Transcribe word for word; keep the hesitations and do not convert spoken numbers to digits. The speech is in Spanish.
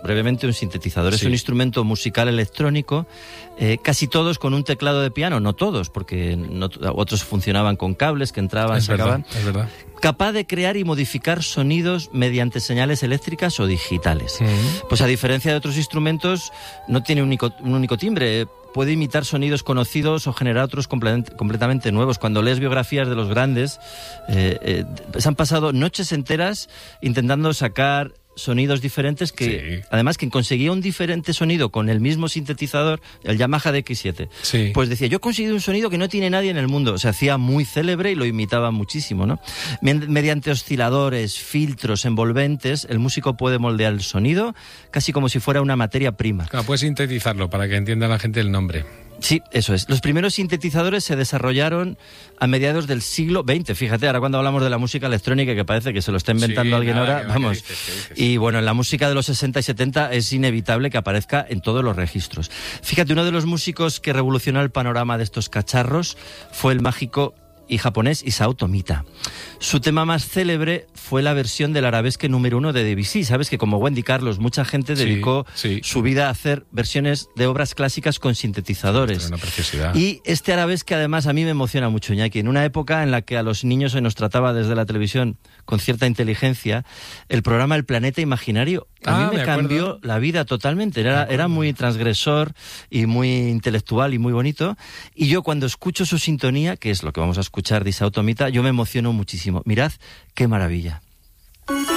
brevemente un sintetizador. Sí. Es un instrumento musical electrónico, eh, casi todos con un teclado de piano, no todos, porque no, otros funcionaban con cables que entraban, es sacaban. Verdad, es verdad. Capaz de crear y modificar sonidos mediante señales eléctricas o digitales. Uh-huh. Pues a diferencia de otros instrumentos, no tiene un único, un único timbre. Puede imitar sonidos conocidos o generar otros complet- completamente nuevos. Cuando lees biografías de los grandes, eh, eh, se han pasado noches enteras intentando sacar sonidos diferentes que, sí. además, quien conseguía un diferente sonido con el mismo sintetizador, el Yamaha D X siete, sí. pues decía, yo he conseguido un sonido que no tiene nadie en el mundo. Se hacía muy célebre y lo imitaba muchísimo, ¿no? Mediante osciladores, filtros, envolventes, el músico puede moldear el sonido casi como si fuera una materia prima. Claro, puedes sintetizarlo para que entienda la gente el nombre. Sí, eso es. Los primeros sintetizadores se desarrollaron a mediados del siglo veinte. Fíjate, ahora cuando hablamos de la música electrónica, que parece que se lo está inventando sí, alguien nada, ahora, que vamos. que dices, que dices. Y bueno, en la música de los sesenta y setenta es inevitable que aparezca en todos los registros. Fíjate, uno de los músicos que revolucionó el panorama de estos cacharros fue el mágico y japonés Isao Tomita. Su tema más célebre fue la versión del arabesque número uno de Debussy. Sabes que como Wendy Carlos, mucha gente dedicó sí, sí. su vida a hacer versiones de obras clásicas con sintetizadores. Una preciosidad. Y este arabesque además a mí me emociona mucho, Iñaki. En una época en la que a los niños se nos trataba desde la televisión con cierta inteligencia, el programa El Planeta Imaginario a ah, mí me, me cambió acuerdo. la vida totalmente. Era, era muy transgresor y muy intelectual y muy bonito. Y yo cuando escucho su sintonía, que es lo que vamos a escuchar de Isao Tomita, yo me emociono muchísimo. Mirad qué maravilla.